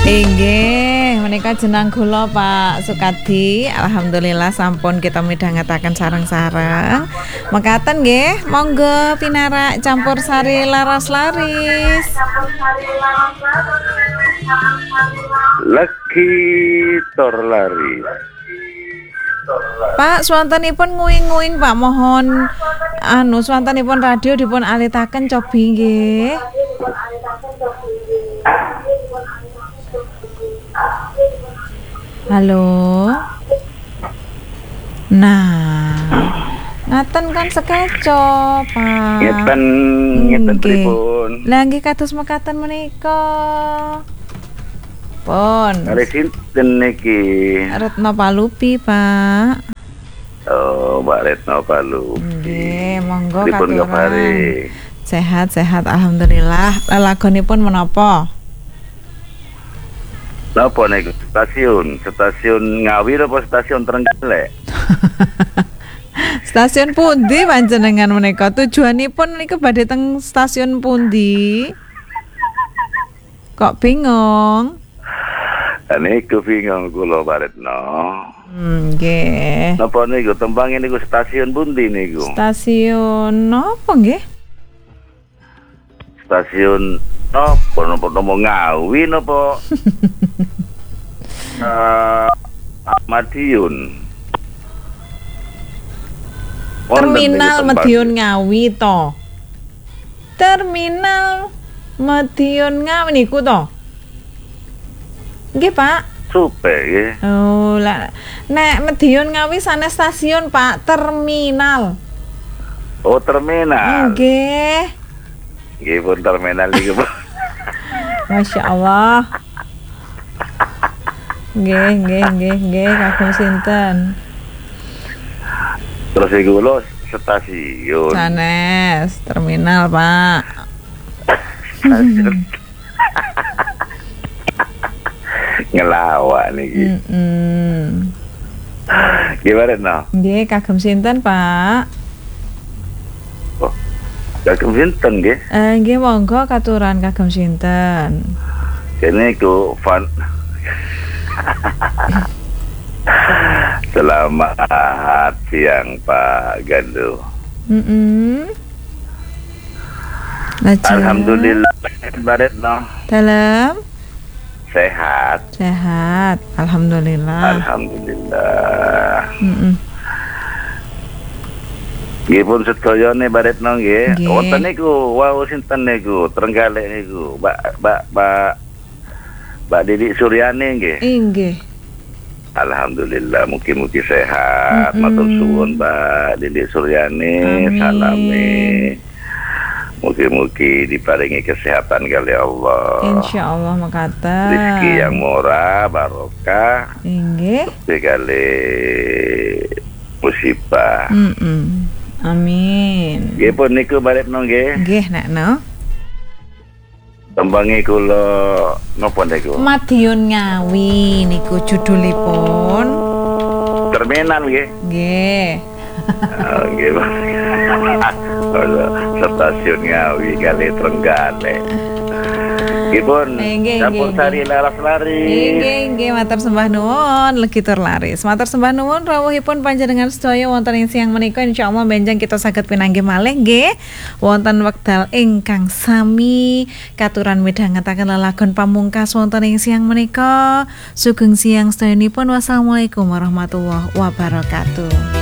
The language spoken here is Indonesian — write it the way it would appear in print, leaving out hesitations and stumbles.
Inggih, menika jeneng kula Pak Sukadi. Alhamdulillah sampun kita midhangetaken sareng-sareng. Mekaten nggih, monggo pinarak campur sari laras laris. Lagi tor lari. Pak, swantenipun nguing-nguing Pak, mohon swantenipun radio dipun alitaken cobi nggih. Halo. Nah, ngaten kan sekeco, Pak. Ngeten pripun. Lah nggih kados mekaten menika. Pun. Kali sinten niki? Retno Palupi, Pak. Oh, Mbak Retno Palu. Nggih, monggo Pripun kabare? Sehat-sehat alhamdulillah. Lagonipun menapa? Napa niku? Stasiun Ngawi apa stasiun Trenggalek? Stasiun pundi panjenengan menika? Tujuanipun niku badhe teng stasiun pundi? Kok bingung? Niku bingung kula Mbak Retno. Nggih. Napa niku tembange niku stasiun pundi niku? Stasiun napa nggih? Stasiun napa Ngawi napa? Madiun. Terminal Madiun Ngawi to. Terminal Madiun Ngawi niku to. Nggih, Pak. Supe nggih. Oh, lah nek Madiun Ngawi sanes stasiun, Pak, terminal. Oh, terminal. Nggih. Nggih pun terminal niku. Masya Allah. Nggih, kagum sinten? Terus iku lho stasiun. Sanes terminal, Pak. Stasiun. Ngelawak niki. Gimana no? Nggih, kagum sinten, Pak? Oh, kagum sinten nggih? Nggih, monggo katuran kagum sinten. Kene ku fan. Selamat siang Pak Gandu. Alhamdulillah baret no. Dalam Sehat. Alhamdulillah. Nggih pun sedayane baret no nggih. Wonten niku wau sinten niku Trenggalek niku. Mbak Didi Suryani nggih. Nggih. Alhamdulillah mugi-mugi sehat. Matur suwun Mbak Didi Suryani. Salami. Mugi-mugi diparingi kesehatan kali Allah. Insyaallah mekaten. Rezeki yang murah, barokah. Nggih. Kali musibah. Amin. Nggih pun niku balik no nggih. Nggih nek no. Tembangi kula napa niku? Madiun Ngawi niku judulipun. Terminal nggih. Nggih. Nggih. Stasiun Ngawi kali Trenggalek. Nggih pun campur sari laras laris. Nggih, matur sembah nuwun legi tur laris. Matur sembah nuwun rawuhipun panjenengan sedaya wonten ing siang menika insyaallah benjang kita saged pinanggih malih nggih. Wonten wekdal ingkang sami katuran midhangetaken lelagon pamungkas wonten ing siang menika. Sugeng siang sedayanipun. Wassalamualaikum warahmatullahi wabarakatuh.